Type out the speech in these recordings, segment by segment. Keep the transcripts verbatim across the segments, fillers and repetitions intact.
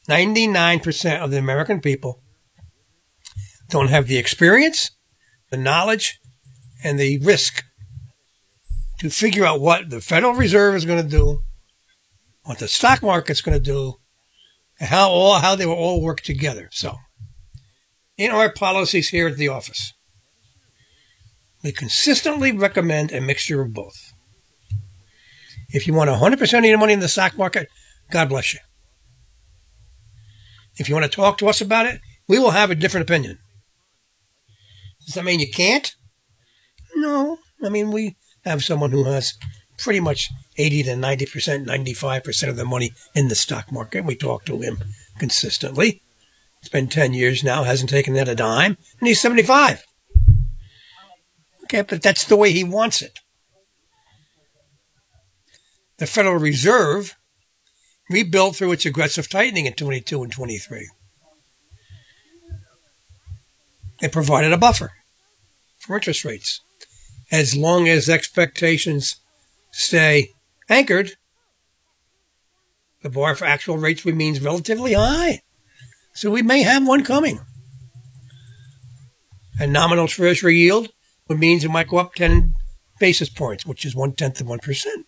ninety-nine percent of the American people don't have the experience, the knowledge, and the risk to figure out what the Federal Reserve is going to do, what the stock market's going to do, and how all how they will all work together. So, in our policies here at the office, we consistently recommend a mixture of both. If you want one hundred percent of your money in the stock market, God bless you. If you want to talk to us about it, we will have a different opinion. Does that mean you can't? No. I mean, we have someone who has pretty much eighty to ninety percent, ninety-five percent of the money in the stock market. We talk to him consistently. It's been ten years now, hasn't taken that a dime, and he's seventy-five. Okay, but that's the way he wants it. The Federal Reserve rebuilt through its aggressive tightening in twenty-two and twenty-three. It provided a buffer for interest rates. As long as expectations stay anchored, the bar for actual rates remains relatively high. So we may have one coming. And nominal treasury yield means it might go up ten basis points, which is one-tenth of one percent.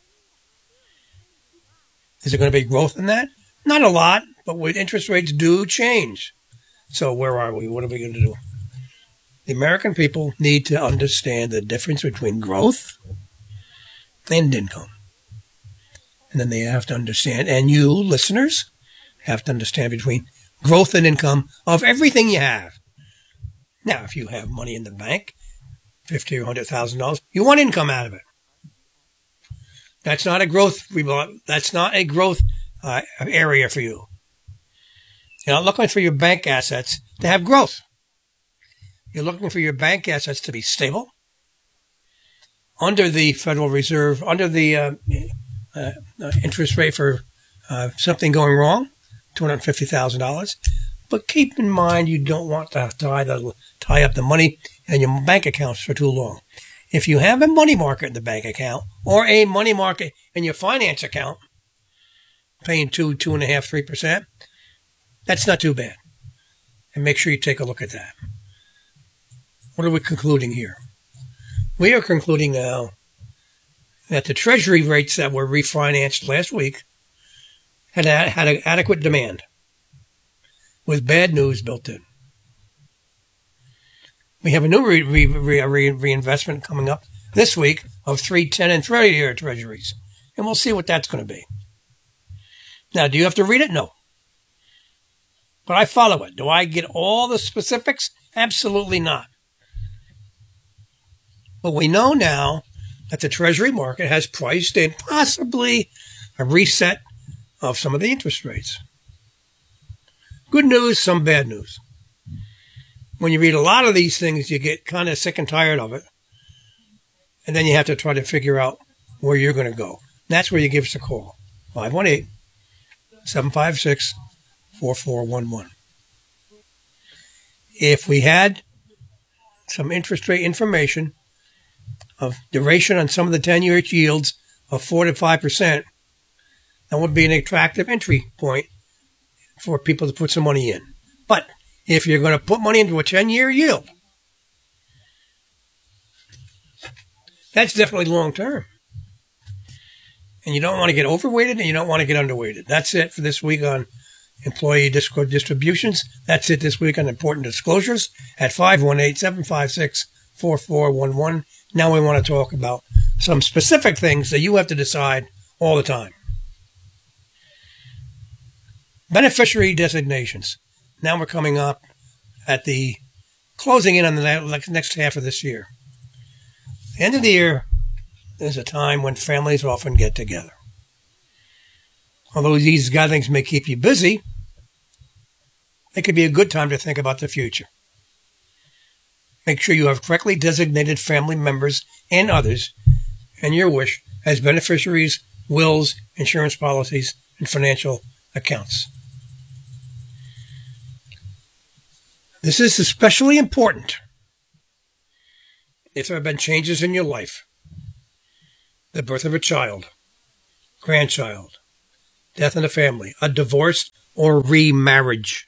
Is there going to be growth in that? Not a lot, but with interest rates do change. So where are we? What are we going to do? The American people need to understand the difference between growth and income. And then they have to understand, and you listeners have to understand between growth and income of everything you have. Now, if you have money in the bank, fifty thousand dollars or one hundred thousand dollars, you want income out of it. That's not a growth. That's not a growth uh, area for you. You're not looking for your bank assets to have growth. You're looking for your bank assets to be stable under the Federal Reserve, under the uh, uh, interest rate for uh, something going wrong, two hundred fifty thousand dollars. But keep in mind, you don't want to tie the tie up the money in your bank accounts for too long. If you have a money market in the bank account or a money market in your finance account, paying two, two and a half, three percent, that's not too bad. And make sure you take a look at that. What are we concluding here? We are concluding now that the Treasury rates that were refinanced last week had a, had an adequate demand, with bad news built in. We have a new re- re- re- re- reinvestment coming up this week of three, ten, and thirty-year treasuries. And we'll see what that's going to be. Now, do you have to read it? No. But I follow it. Do I get all the specifics? Absolutely not. But we know now that the Treasury market has priced in possibly a reset of some of the interest rates. Good news, some bad news. When you read a lot of these things, you get kind of sick and tired of it. And then you have to try to figure out where you're going to go. That's where you give us a call. five one eight, seven five six, four four one one. If we had some interest rate information of duration on some of the ten-year yields of four to five percent, that would be an attractive entry point for people to put some money in. But if you're going to put money into a ten-year yield, that's definitely long-term. And you don't want to get overweighted and you don't want to get underweighted. That's it for this week on employee Discord distributions. That's it this week on important disclosures at five one eight, seven five six, four four one one. Now we want to talk about some specific things that you have to decide all the time. Beneficiary designations. Now we're coming up at the closing in on the next half of this year. The end of the year is a time when families often get together. Although these gatherings may keep you busy, it could be a good time to think about the future. Make sure you have correctly designated family members and others, and your wish, as beneficiaries, wills, insurance policies, and financial accounts. This is especially important if there have been changes in your life. The birth of a child, grandchild, death in the family, a divorce, or remarriage.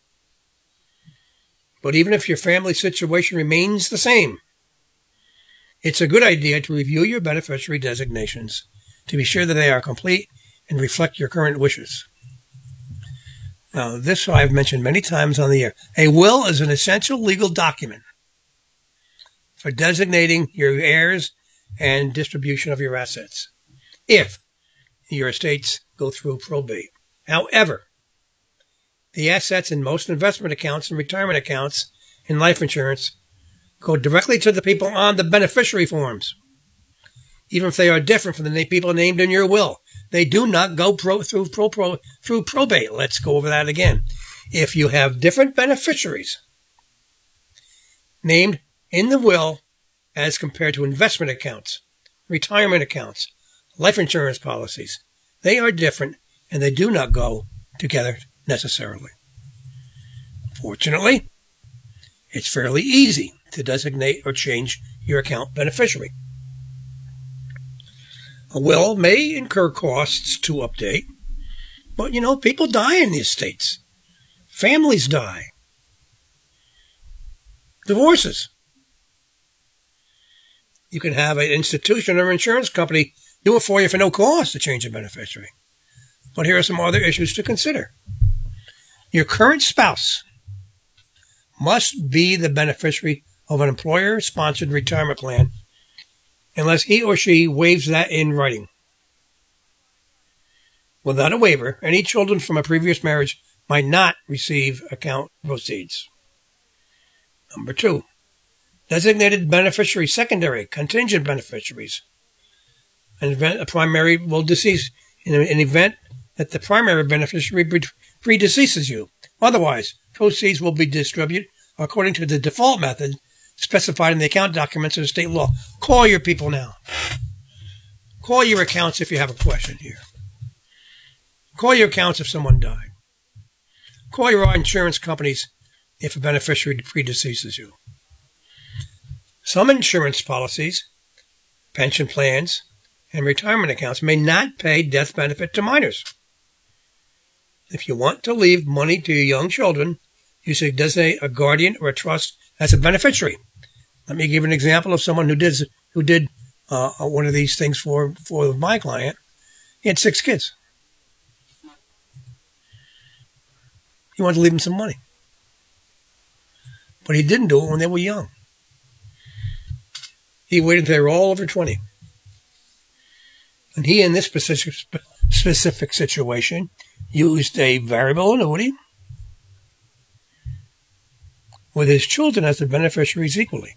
But even if your family situation remains the same, it's a good idea to review your beneficiary designations to be sure that they are complete and reflect your current wishes. Now, this I've mentioned many times on the air. A will is an essential legal document for designating your heirs and distribution of your assets if your estates go through probate. However, the assets in most investment accounts and retirement accounts and life insurance go directly to the people on the beneficiary forms. Even if they are different from the people named in your will, they do not go pro, through, pro, pro, through probate. Let's go over that again. If you have different beneficiaries named in the will as compared to investment accounts, retirement accounts, life insurance policies, they are different and they do not go together necessarily. Fortunately, it's fairly easy to designate or change your account beneficiary. A will may incur costs to update, but, you know, people die in these states. Families die. Divorces. You can have an institution or insurance company do it for you for no cost to change a beneficiary. But here are some other issues to consider. Your current spouse must be the beneficiary of an employer-sponsored retirement plan unless he or she waives that in writing. Without a waiver, any children from a previous marriage might not receive account proceeds. Number two, designated beneficiary secondary, contingent beneficiaries. An event, a primary will decease in an event that the primary beneficiary predeceases you. Otherwise, proceeds will be distributed according to the default method specified in the account documents of the state law. Call your people now. Call your accounts if you have a question here. Call your accounts if someone died. Call your insurance companies if a beneficiary predeceases you. Some insurance policies, pension plans, and retirement accounts may not pay death benefit to minors. If you want to leave money to your young children, you should designate a guardian or a trust as a beneficiary. Let me give an example of someone who did who did uh, one of these things for, for my client. He had six kids. He wanted to leave them some money. But he didn't do it when they were young. He waited until they were all over twenty. And he, in this specific, specific situation, used a variable annuity with his children as the beneficiaries equally.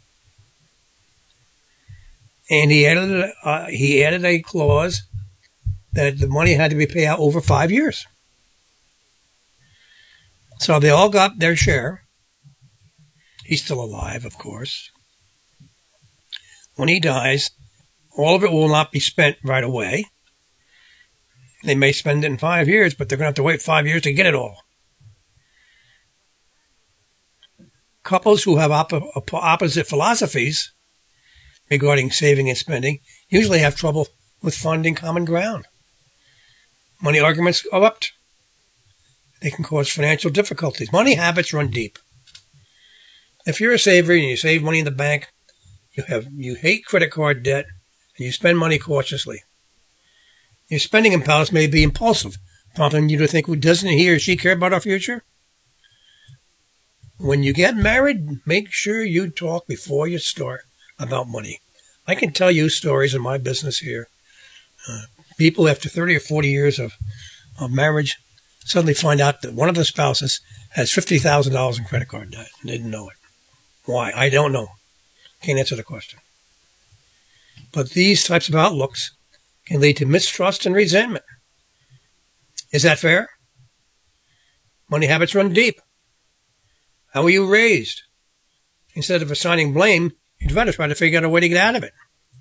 And he added, uh, he added a clause that the money had to be paid out over five years. So they all got their share. He's still alive, of course. When he dies, all of it will not be spent right away. They may spend it in five years, but they're going to have to wait five years to get it all. Couples who have op- opposite philosophies regarding saving and spending usually have trouble with finding common ground. Money arguments erupt. They can cause financial difficulties. Money habits run deep. If you're a saver and you save money in the bank, you have you hate credit card debt, and you spend money cautiously. Your spending impulse may be impulsive, prompting you to think, well, doesn't he or she care about our future? When you get married, make sure you talk before you start about money. I can tell you stories in my business here. Uh, people after thirty or forty years of, of marriage suddenly find out that one of the spouses has fifty thousand dollars in credit card debt and didn't know it. Why? I don't know. Can't answer the question. But these types of outlooks can lead to mistrust and resentment. Is that fair? Money habits run deep. How were you raised? Instead of assigning blame, you'd better try to figure out a way to get out of it.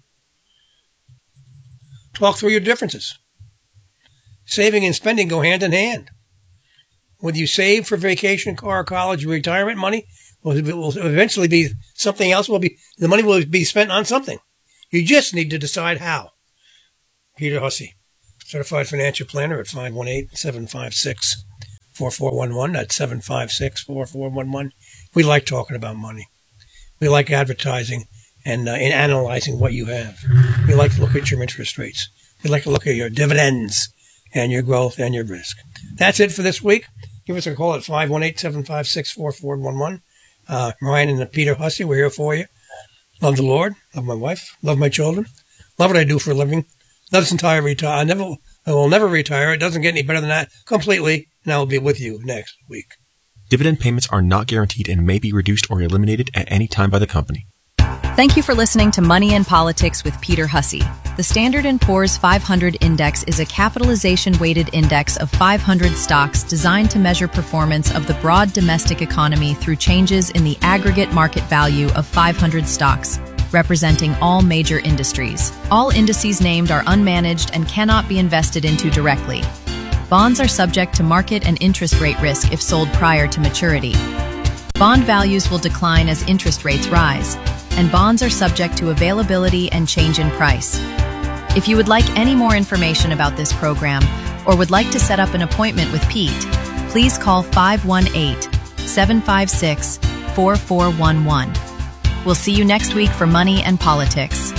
Talk through your differences. Saving and spending go hand in hand. Whether you save for vacation, car, college, retirement money, will will eventually be something else. Will be the money will be spent on something. You just need to decide how. Peter Hussey, Certified Financial Planner at five one eight, seven five six, four four one one. That's seven five six, four four one one. We like talking about money. We like advertising and, uh, and analyzing what you have. We like to look at your interest rates. We like to look at your dividends and your growth and your risk. That's it for this week. Give us a call at five one eight, seven five six, four four one one. Uh, Ryan and Peter Hussey, we're here for you. Love the Lord. Love my wife. Love my children. Love what I do for a living. Love this entire retire. I never, I will never retire. It doesn't get any better than that completely. And I will be with you next week. Dividend payments are not guaranteed and may be reduced or eliminated at any time by the company. Thank you for listening to Money and Politics with Peter Hussey. The Standard and Poor's five hundred Index is a capitalization-weighted index of five hundred stocks designed to measure performance of the broad domestic economy through changes in the aggregate market value of five hundred stocks, representing all major industries. All indices named are unmanaged and cannot be invested into directly. Bonds are subject to market and interest rate risk if sold prior to maturity. Bond values will decline as interest rates rise, and bonds are subject to availability and change in price. If you would like any more information about this program or would like to set up an appointment with Pete, please call five one eight, seven five six, four four one one. We'll see you next week for Money and Politics.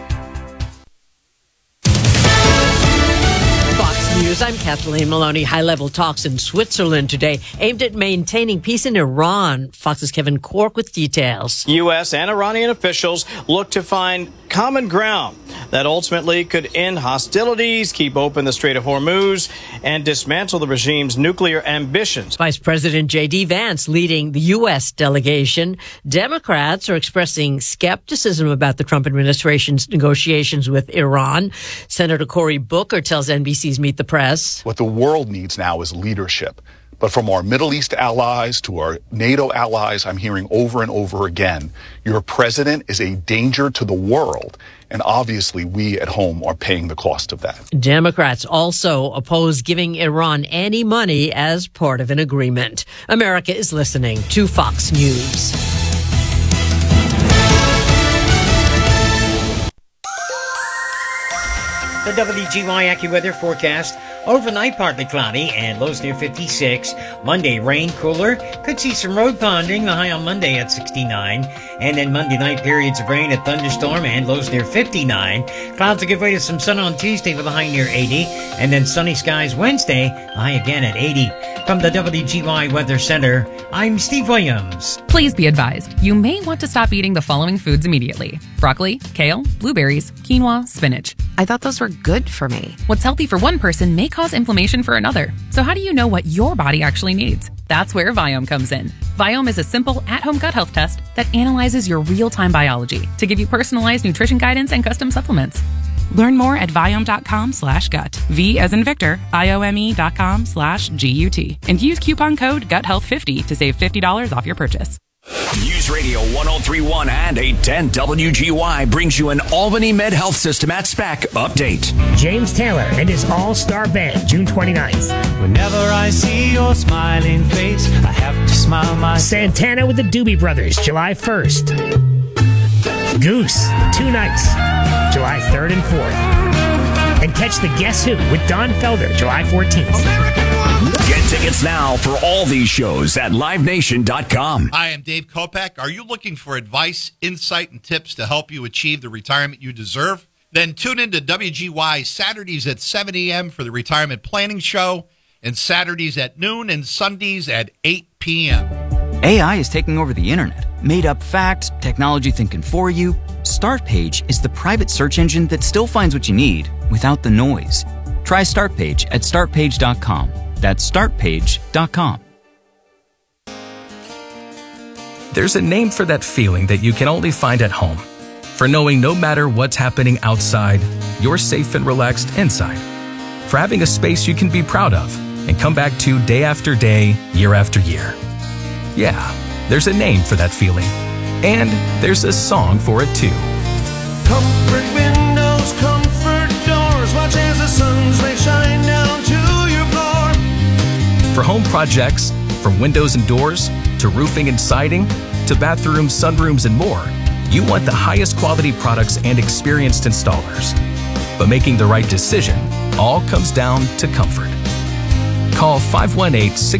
News. I'm Kathleen Maloney. High-level talks in Switzerland today aimed at maintaining peace in Iran. Fox's Kevin Cork with details. U S and Iranian officials look to find common ground that ultimately could end hostilities, keep open the Strait of Hormuz, and dismantle the regime's nuclear ambitions. Vice President J D Vance leading the U S delegation. Democrats are expressing skepticism about the Trump administration's negotiations with Iran. Senator Cory Booker tells N B C's Meet the Press. What the world needs now is leadership. But from our Middle East allies to our NATO allies, I'm hearing over and over again, your president is a danger to the world. And obviously, we at home are paying the cost of that. Democrats also oppose giving Iran any money as part of an agreement. America is listening to Fox News. The W G Y AccuWeather forecast. Overnight, partly cloudy and lows near fifty-six. Monday, rain, cooler. Could see some road ponding, the high on Monday at sixty-nine. And then Monday night, periods of rain, a thunderstorm, and lows near fifty-nine. Clouds will give way to some sun on Tuesday with a high near eighty. And then sunny skies Wednesday, a high again at eighty. From the W G Y Weather Center, I'm Steve Williams. Please be advised, you may want to stop eating the following foods immediately. Broccoli, kale, blueberries, quinoa, spinach. I thought those were good for me. What's healthy for one person may cause inflammation for another. So how do you know what your body actually needs? That's where Viome comes in. Viome is a simple at-home gut health test that analyzes your real-time biology to give you personalized nutrition guidance and custom supplements. Learn more at Viome.com slash gut. V as in Victor, I-O-M-E dot com slash G-U-T. And use coupon code gut health fifty to save fifty dollars off your purchase. News Radio one oh three point one and eight ten W G Y brings you an Albany Med Health System at SPAC update. James Taylor and his All-Star Band, June twenty-ninth. Whenever I see your smiling face, I have to smile my... Santana with the Doobie Brothers, July first. Goose, two nights, July third and fourth. And catch the Guess Who with Don Felder, July fourteenth. Get tickets now for all these shows at live nation dot com. Hi, I'm Dave Kopak. Are you looking for advice, insight, and tips to help you achieve the retirement you deserve? Then tune in to W G Y Saturdays at seven a.m. for the Retirement Planning Show, and Saturdays at noon and Sundays at eight p.m. A I is taking over the internet. Made up facts, technology thinking for you. StartPage is the private search engine that still finds what you need without the noise. Try StartPage at start page dot com. That's start page dot com. There's a name for that feeling that you can only find at home. For knowing no matter what's happening outside, you're safe and relaxed inside. For having a space you can be proud of and come back to day after day, year after year. Yeah, there's a name for that feeling. And there's a song for it too. Comfort windows, comfort doors, watch as the sun's rays shine down to your floor. For home projects, from windows and doors, to roofing and siding, to bathrooms, sunrooms, and more, you want the highest quality products and experienced installers. But making the right decision all comes down to comfort. Call five one eight, six